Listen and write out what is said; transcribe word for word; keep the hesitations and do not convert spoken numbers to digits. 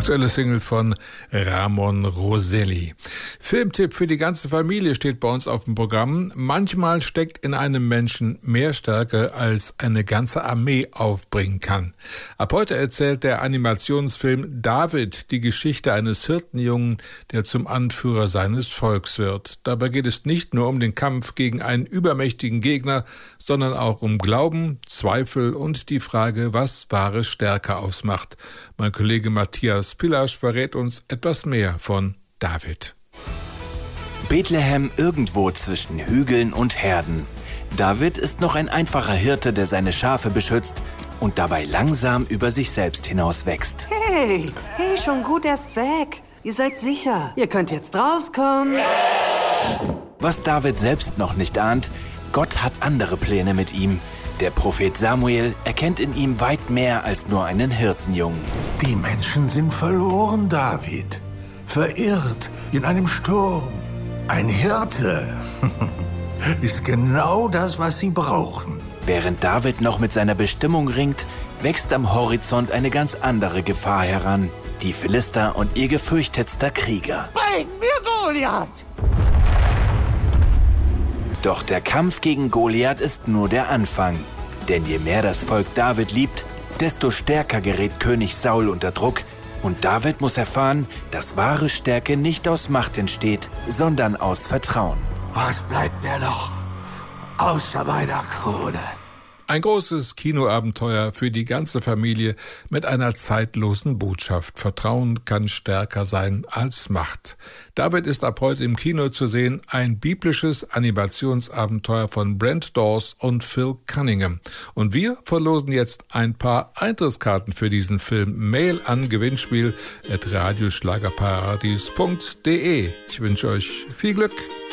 aktuelle Single von Ramon Roselli. Filmtipp für die ganze Familie steht bei uns auf dem Programm. Manchmal steckt in einem Menschen mehr Stärke, als eine ganze Armee aufbringen kann. Ab heute erzählt der Animationsfilm David die Geschichte eines Hirtenjungen, der zum Anführer seines Volks wird. Dabei geht es nicht nur um den Kampf gegen einen übermächtigen Gegner, sondern auch um Glauben, Zweifel und die Frage, was wahre Stärke ausmacht. Mein Kollege Matthias Pillasch verrät uns etwas mehr von David. Bethlehem irgendwo zwischen Hügeln und Herden. David ist noch ein einfacher Hirte, der seine Schafe beschützt und dabei langsam über sich selbst hinaus wächst. Hey, hey, schon gut, erst weg. Ihr seid sicher. Ihr könnt jetzt rauskommen. Was David selbst noch nicht ahnt, Gott hat andere Pläne mit ihm. Der Prophet Samuel erkennt in ihm weit mehr als nur einen Hirtenjungen. Die Menschen sind verloren, David. Verirrt in einem Sturm. Ein Hirte ist genau das, was sie brauchen. Während David noch mit seiner Bestimmung ringt, wächst am Horizont eine ganz andere Gefahr heran. Die Philister und ihr gefürchtetster Krieger. Bring mir Goliath! Doch der Kampf gegen Goliath ist nur der Anfang. Denn je mehr das Volk David liebt, desto stärker gerät König Saul unter Druck. Und David muss erfahren, dass wahre Stärke nicht aus Macht entsteht, sondern aus Vertrauen. Was bleibt mir noch außer meiner Krone? Ein großes Kinoabenteuer für die ganze Familie mit einer zeitlosen Botschaft. Vertrauen kann stärker sein als Macht. David ist ab heute im Kino zu sehen, ein biblisches Animationsabenteuer von Brent Dawes und Phil Cunningham. Und wir verlosen jetzt ein paar Eintrittskarten für diesen Film. Mail an gewinnspiel at radioschlagerparadies punkt de. Ich wünsche euch viel Glück.